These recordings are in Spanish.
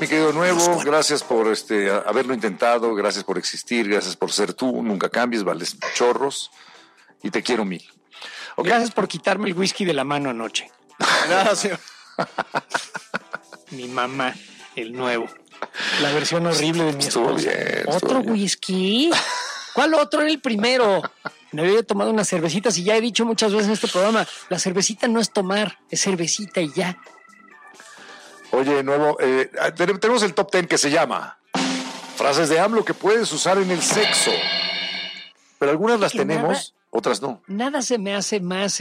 mi querido Nuevo, gracias por haberlo intentado, gracias por existir, gracias por ser tú, nunca cambies, vales chorros y te quiero mil. Okay. Gracias por quitarme el whisky de la mano anoche. Gracias. Mi mamá, el Nuevo. La versión horrible de mi esposa. ¿Otro whisky? ¿Cuál otro? Era el primero. Me había tomado unas cervecitas y ya he dicho muchas veces en este programa, la cervecita no es tomar, es cervecita y ya. Oye, Nuevo, tenemos el top 10 que se llama frases de AMLO que puedes usar en el sexo. Pero algunas las tenemos, otras no. Nada se me hace más,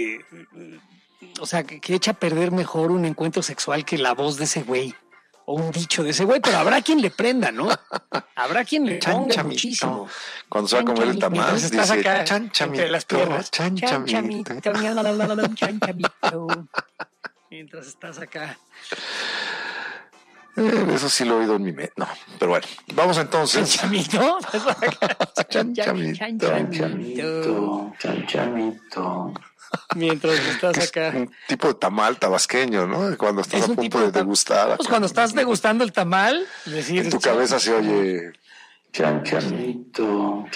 o sea, que echa a perder mejor un encuentro sexual que la voz de ese güey. O un dicho de ese güey, pero habrá quien le prenda, ¿no? Habrá quien le ponga muchísimo. Cuando se va a comer el tamal, estás dice, acá, chanchamito, entre las piernas. chanchamito. Chanchamito. Mientras estás acá. Eso sí lo he oído en mi mente. No, pero bueno, vamos entonces. ¿Chanchamito? Chanchamito. Mientras estás acá. Un tipo de tamal tabasqueño, ¿no? Cuando estás a punto de degustar. Pues cuando estás degustando el tamal, decir, en tu cabeza se oye chanchamito.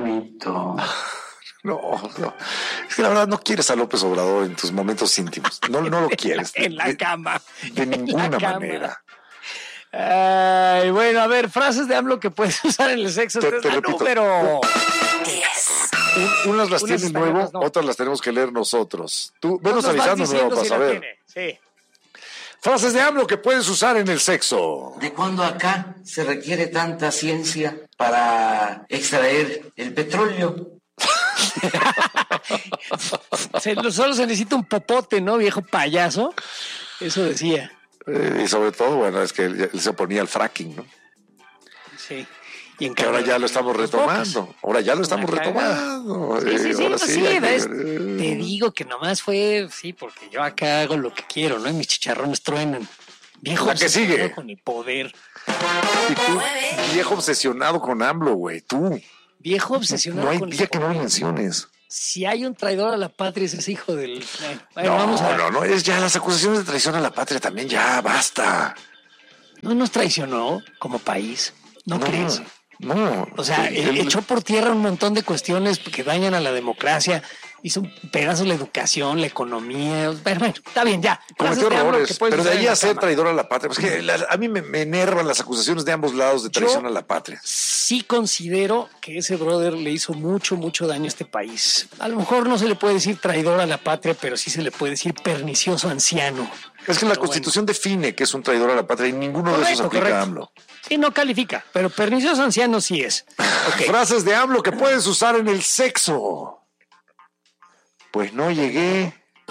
No. Es que la verdad no quieres a López Obrador en tus momentos íntimos. No lo quieres. En la cama. De ninguna manera. Ay, bueno, a ver, frases de AMLO que puedes usar en el sexo. Te repito. Número 10. Unas las tiene Nuevo, no. Otras las tenemos que leer nosotros. Tú venos avisando, Nuevo, para saber. Sí. Frases de AMLO que puedes usar en el sexo. ¿De cuándo acá se requiere tanta ciencia para extraer el petróleo? Solo se necesita un popote, ¿no, viejo payaso? Eso decía. Y sobre todo, bueno, es que él se oponía al fracking, ¿no? Sí. Y en que ahora ya lo estamos retomando. Ahora ya lo estamos retomando. Sí, te digo que nomás fue, sí, porque yo acá hago lo que quiero, ¿no? Y mis chicharrones truenan. Viejo la que sigue. Con el poder. Y tú, viejo obsesionado con AMLO, güey, tú. Viejo obsesionado con No hay día que no lo menciones. Si hay un traidor a la patria, ese es hijo del... Bueno, vamos a ver. No, es ya las acusaciones de traición a la patria también, ya, basta. No nos traicionó como país, ¿no crees? No. O sea, echó por tierra un montón de cuestiones que dañan a la democracia, hizo un pedazo la educación, la economía, bueno, está bien, ya. Cometió errores, pero de ahí a ser traidor a la patria, pues que a mí me enervan las acusaciones de ambos lados de traición a la patria. Sí considero que ese brother le hizo mucho daño a este país. A lo mejor no se le puede decir traidor a la patria, pero sí se le puede decir pernicioso anciano. Es que la Constitución define que es un traidor a la patria y ninguno de esos aplica a AMLO. Sí, no califica, pero pernicioso anciano sí es. Okay. Frases de AMLO que puedes usar en el sexo. Pues no llegué.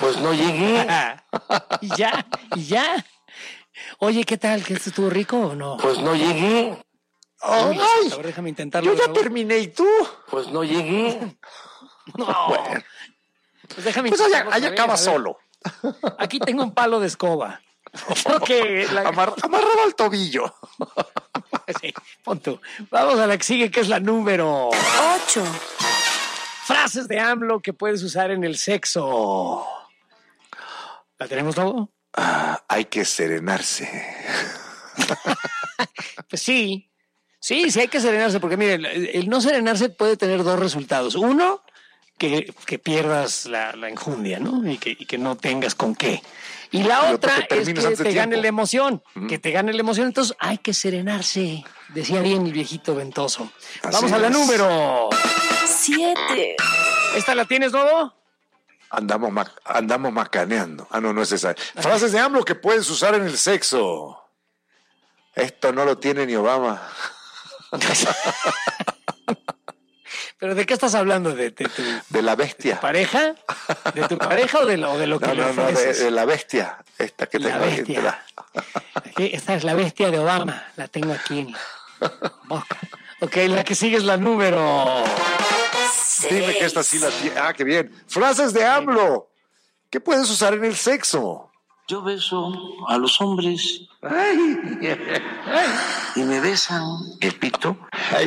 Y ya. Oye, ¿qué tal? ¿Que esto estuvo rico o no? Pues no llegué. Ay, a ver, déjame intentarlo. Yo ya terminé, ¿y tú? Pues no llegué. No. Bueno. Pues déjame intentarlo. Pues allá acaba solo. Aquí tengo un palo de escoba. Okay, amarrado al tobillo. Sí, pon tú. Vamos a la que sigue, que es la número 8. Frases de AMLO que puedes usar en el sexo. ¿La tenemos, todo? Hay que serenarse. Pues sí, hay que serenarse, porque mire, el no serenarse puede tener dos resultados. Uno, que pierdas la enjundia, ¿no? Y que no tengas con qué. Y la otra es que te gane la emoción, entonces hay que serenarse, decía bien el viejito ventoso. Vamos a la número 7. ¿Esta la tienes, Dodo? Andamos macaneando. No es esa. Frases de AMLO que puedes usar en el sexo. Esto no lo tiene ni Obama. ¿Pero de qué estás hablando? ¿De la bestia? ¿De tu pareja? ¿De tu pareja o de lo que le ofreces? De la bestia. Esta que la bestia. Esta es la bestia de Obama. La tengo aquí en la boca. Ok, la que sigue es la número 6. Dime que esta sí la tiene. Qué bien. Frases de AMLO. ¿Qué puedes usar en el sexo? Yo beso a los hombres y me besan el pito.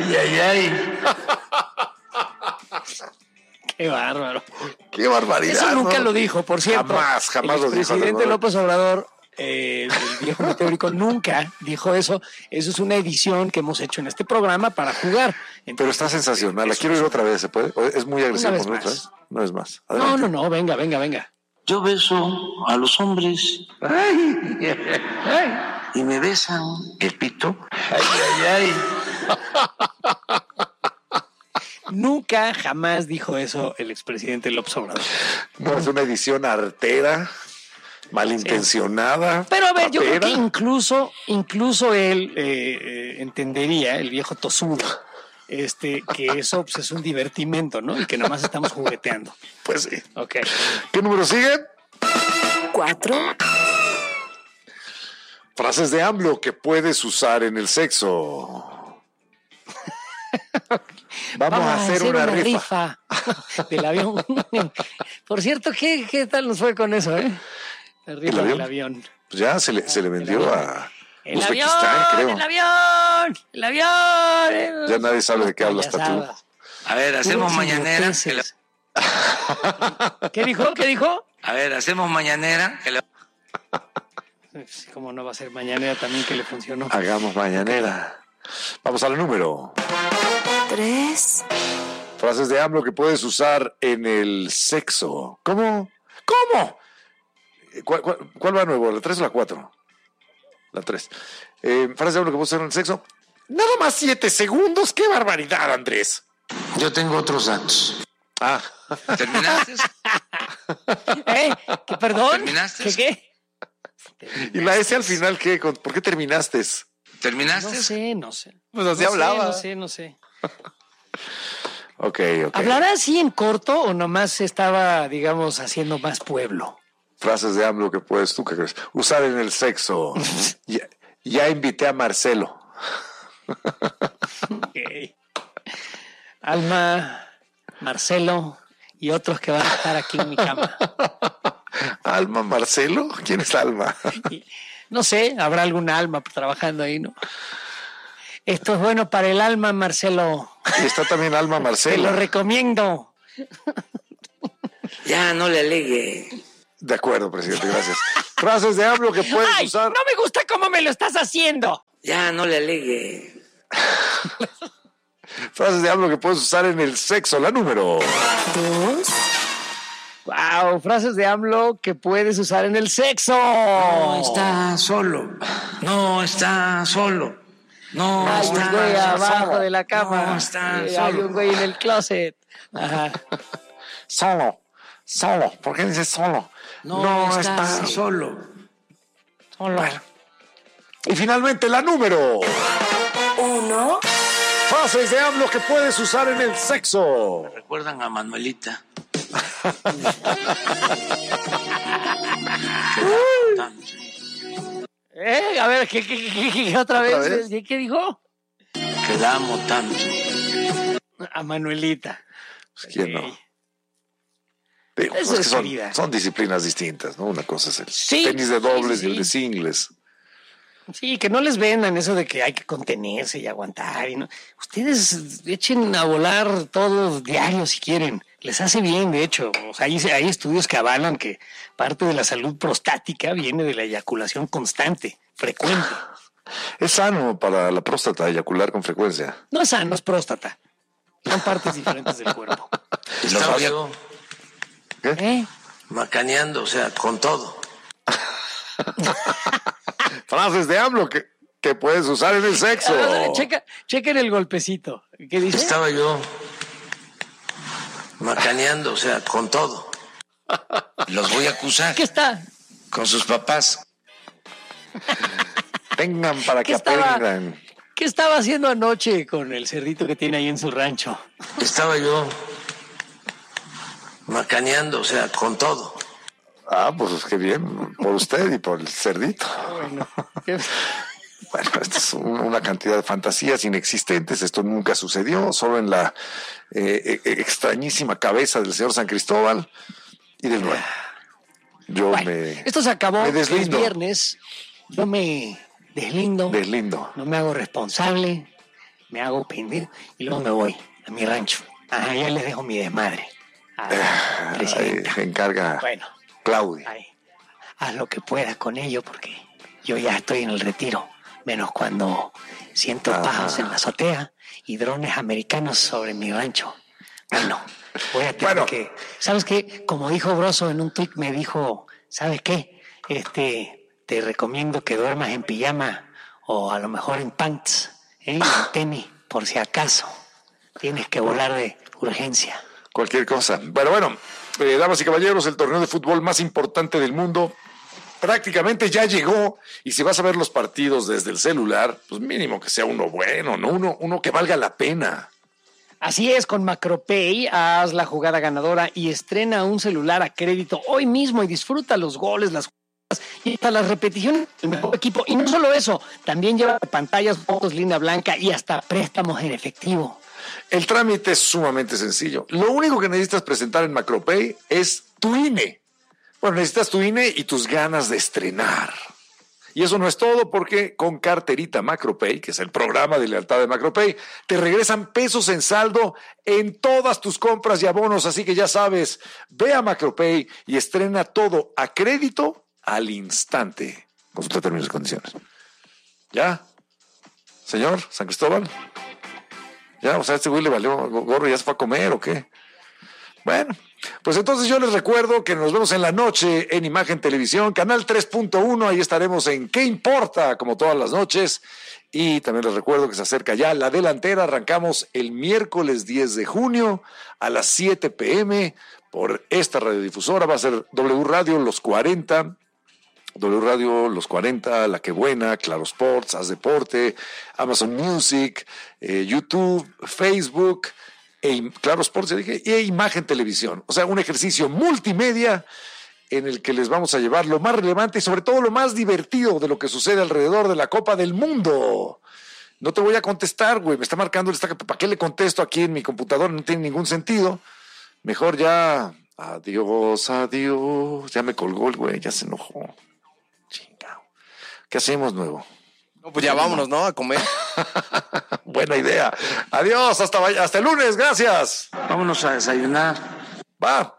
Qué bárbaro. Qué barbaridad. Eso nunca lo dijo, por cierto. Jamás lo dijo. El presidente López Obrador el viejo meteórico nunca dijo eso. Eso es una edición que hemos hecho en este programa para jugar. Pero Entonces, está sensacional. La quiero ir otra vez, ¿se puede? ¿O es muy agresivo? Una vez ¿No? ¿Otra más. vez? No es más. No, Adelante. no, venga. Yo beso a los hombres y me besan el pito. Nunca, jamás dijo eso el expresidente López Obrador. No, es una edición artera, malintencionada. Pero a ver, yo creo rapera. que incluso él entendería, el viejo tosudo, que eso pues, es un divertimento, ¿no? Y que nomás estamos jugueteando. Pues sí. Ok. ¿Qué número sigue? 4, Frases de AMLO que puedes usar en el sexo. Vamos a hacer una rifa. del avión. Por cierto, ¿qué tal nos fue con eso, eh? La rifa ¿El avión? del avión. Pues ya se le vendió a ¡El avión! Uzbekistán, creo. ¡El avión! ¡El avión! Ya nadie sabe de qué hablas, Tatú. Payasadas. A ver, hacemos Puros mañanera. idioteces. ¿Qué dijo? ¿Qué dijo? A ver, hacemos mañanera. Como no va a ser mañanera también que le funcionó. Hagamos mañanera. Vamos al número. 3, Frases de AMLO que puedes usar en el sexo. ¿Cómo? ¿Cuál va nuevo? ¿La 3 o la 4? La 3. Frases de AMLO que puedes usar en el sexo. Nada más 7 segundos. ¡Qué barbaridad, Andrés! Yo tengo otros datos. Ah, ¿Terminaste? ¿Qué, perdón? ¿Terminaste? ¿Qué? ¿y la S al final qué? ¿Por qué terminaste? ¿Terminaste? No sé. Pues así hablaba. No sé. Ok. ¿Hablará así en corto o nomás estaba, digamos, haciendo más pueblo? Frases de AMLO que puedes, ¿tú qué crees? Usar en el sexo. ya invité a Marcelo. Ok. Alma, Marcelo y otros que van a estar aquí en mi cama. ¿Alma Marcelo? ¿Quién es Alma? No sé, habrá algún alma trabajando ahí, ¿no? Esto es bueno para el alma, Marcelo. Y está también Alma Te lo Marcelo. recomiendo. Ya, no le alegue. De acuerdo, presidente, gracias. Frases de AMLO que puedes ¡Ay! usar. No me gusta cómo me lo estás haciendo. Ya, no le alegue. Frases de AMLO que puedes usar en el sexo. La número. 2, Wow, frases de AMLO que puedes usar en el sexo. No está solo. No está solo. No Hay un está güey abajo solo. de la cama. No está Hay solo. un güey en el closet. Ajá. Solo. ¿Por qué dices solo? No está solo. Bueno. Y finalmente la número. 1, Frases de AMLO que puedes usar en el sexo. ¿Recuerdan a Manuelita? A ver, ¿qué otra vez? vez? ¿Qué dijo? Que la amo tanto. A Manuelita. Pues, ¿quién no? Ok. Digo, Eso es es que querida. son disciplinas distintas, ¿no? Una cosa es el Sí, tenis de dobles sí, y el de sí. singles. Sí, que no les vendan eso de que hay que contenerse y aguantar. Y no. Ustedes echen a volar todo diario si quieren. Les hace bien, de hecho. O sea, hay estudios que avalan que parte de la salud prostática viene de la eyaculación constante, frecuente. Es sano para la próstata eyacular con frecuencia. No es sano, es próstata. Son partes diferentes del cuerpo. Estaba yo ¿Eh? macaneando, o sea, con todo. Frases de AMLO que puedes usar en el sexo. Chequen el golpecito. ¿Qué dice? Estaba yo macaneando, o sea, con todo. Los voy a acusar ¿Qué está? con sus papás. Tengan para que estaba- aprendan. ¿Qué estaba haciendo anoche con el cerdito que tiene ahí en su rancho? Estaba yo macaneando, o sea, con todo. Ah, pues qué bien. Por usted y por el cerdito. Bueno, Bueno, esto es una cantidad de fantasías inexistentes. Esto nunca sucedió, solo en la extrañísima cabeza del señor San Cristóbal y del nuevo. Yo bueno, me esto se acabó. me Es deslindo. viernes. Yo me deslindo. deslindo. No me hago responsable. Me hago pendejo. Y luego me voy a mi rancho. Ajá, ya les dejo mi desmadre. A la Ahí presidenta. se encarga Bueno, Claudia. ahí. haz lo que puedas con ello, porque yo ya estoy en el retiro, menos cuando siento pájaros en la azotea y drones americanos sobre mi rancho. Bueno, voy a tener que... ¿Sabes qué? Como dijo Broso en un tuit, me dijo, ¿sabes qué? Te recomiendo que duermas en pijama o a lo mejor en pants, en tenis, por si acaso tienes que volar de urgencia. Cualquier cosa. Bueno, damas y caballeros, el torneo de fútbol más importante del mundo prácticamente ya llegó, y si vas a ver los partidos desde el celular, pues mínimo que sea uno bueno, ¿no? Uno que valga la pena. Así es, con Macropay haz la jugada ganadora y estrena un celular a crédito hoy mismo y disfruta los goles, las jugadas y hasta las repeticiones del mejor equipo. Y no solo eso, también lleva pantallas, fotos, línea blanca y hasta préstamos en efectivo. El trámite es sumamente sencillo. Lo único que necesitas presentar en Macropay es tu INE. Bueno, necesitas tu INE y tus ganas de estrenar. Y eso no es todo, porque con Carterita Macropay, que es el programa de lealtad de Macropay, te regresan pesos en saldo en todas tus compras y abonos. Así que ya sabes, ve a Macropay y estrena todo a crédito al instante. Consulta términos y condiciones. ¿Ya? Señor San Cristóbal. ¿Ya? O sea, este güey le valió gorro y ya se fue a comer, ¿o qué? Bueno, pues entonces yo les recuerdo que nos vemos en la noche en Imagen Televisión, canal 3.1, ahí estaremos en ¿Qué importa? Como todas las noches. Y también les recuerdo que se acerca ya la delantera, arrancamos el miércoles 10 de junio a las 7 p.m. por esta radiodifusora, va a ser W Radio Los 40, La Que Buena, Claro Sports, Haz Deporte, Amazon Music, YouTube, Facebook, Claro Sports, ya dije, e Imagen Televisión. O sea, un ejercicio multimedia en el que les vamos a llevar lo más relevante y sobre todo lo más divertido de lo que sucede alrededor de la Copa del Mundo. No te voy a contestar, güey, me está marcando el destaque. ¿Para qué le contesto aquí en mi computadora? No tiene ningún sentido. Mejor ya, adiós. Ya me colgó el güey, ya se enojó. Chingao. ¿Qué hacemos, nuevo? No, pues ya vámonos, ¿no? A comer. Buena idea. Adiós, hasta el lunes, gracias. Vámonos a desayunar. Va.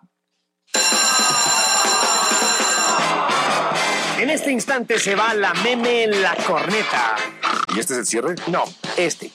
En este instante se va la meme en la corneta. ¿Y este es el cierre? No, este.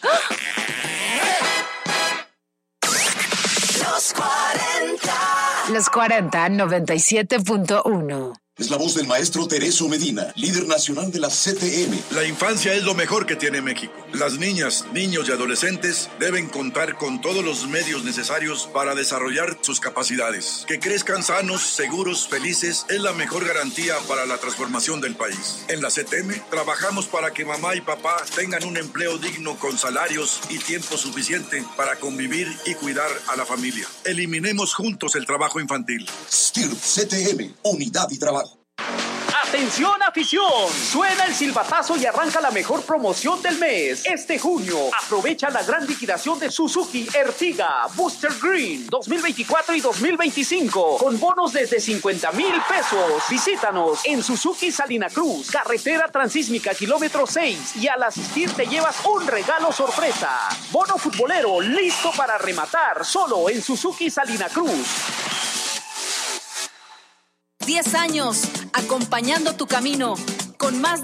Los 40 97.1. Es la voz del maestro Tereso Medina, líder nacional de la CTM. La infancia es lo mejor que tiene México. Las niñas, niños y adolescentes deben contar con todos los medios necesarios para desarrollar sus capacidades. Que crezcan sanos, seguros, felices es la mejor garantía para la transformación del país. En la CTM trabajamos para que mamá y papá tengan un empleo digno con salarios y tiempo suficiente para convivir y cuidar a la familia. Eliminemos juntos el trabajo infantil. STIRP CTM, unidad y trabajo. ¡Atención, afición! Suena el silbatazo y arranca la mejor promoción del mes. Este junio, aprovecha la gran liquidación de Suzuki Ertiga Booster Green 2024 y 2025 con bonos desde 50,000 pesos. Visítanos en Suzuki Salina Cruz, carretera transísmica kilómetro 6, y al asistir te llevas un regalo sorpresa. Bono futbolero listo para rematar solo en Suzuki Salina Cruz. 10 años acompañando tu camino con más